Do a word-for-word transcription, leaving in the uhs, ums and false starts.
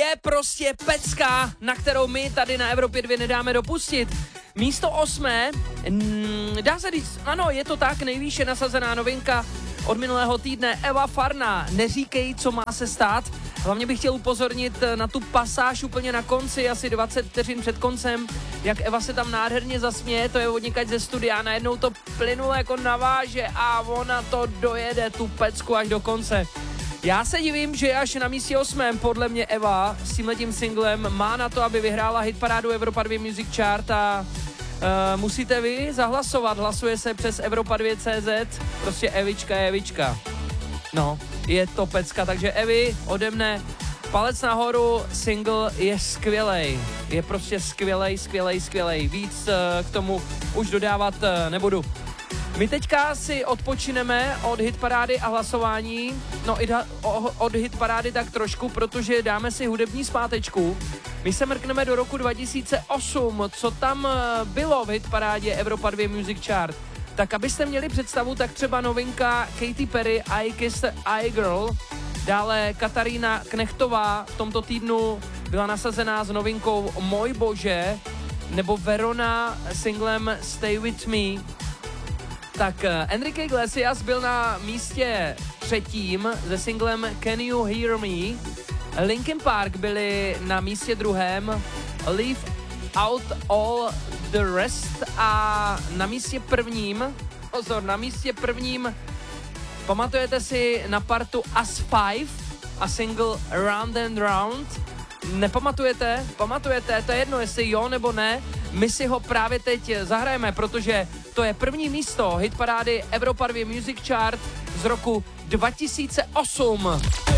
je prostě pecka, na kterou my tady na Evropě dva nedáme dopustit. Místo osmé, mm, dá se říct, ano, je to tak, nejvýše nasazená novinka od minulého týdne, Eva Farna, Neříkej, co má se stát. Hlavně bych chtěl upozornit na tu pasáž úplně na konci, asi dvacet vteřin před koncem, jak Eva se tam nádherně zasměje, to je odněkať ze studia, najednou to plynule jako naváže a ona to dojede, tu pecku až do konce. Já se divím, že až na místě osmém podle mě Eva s tímhletím singlem má na to, aby vyhrála hitparádu Evropa dva Music Chart a uh, musíte vy zahlasovat. Hlasuje se přes Evropa dva tečka cé zet, prostě Evička je Evička. No, je to pecka, takže Evi, ode mne palec nahoru, single je skvělej. Je prostě skvělej, skvělej, skvělej. Víc uh, k tomu už dodávat uh, nebudu. My teďka si odpočineme od hitparády a hlasování, no i da, o, od hitparády tak trošku, protože dáme si hudební zpátečku. My se mrkneme do roku dva tisíce osm, co tam bylo v hitparádě Evropa dva Music Chart. Tak abyste měli představu, tak třeba novinka Katy Perry I Kissed a Girl, dále Katarína Knechtová v tomto týdnu byla nasazená s novinkou Můj bože, nebo Verona singlem Stay With Me. Tak Enrique Iglesias byl na místě třetím se singlem Can You Hear Me. Linkin Park byli na místě druhém Leave Out All the Rest a na místě prvním, pozor, na místě prvním pamatujete si na partu As Five a single Round and Round? Nepamatujete? Pamatujete? To je jedno, jestli jo nebo ne. My si ho právě teď zahrajeme, protože to je první místo hitparády Evropa dva Music Chart z roku dva tisíce osm.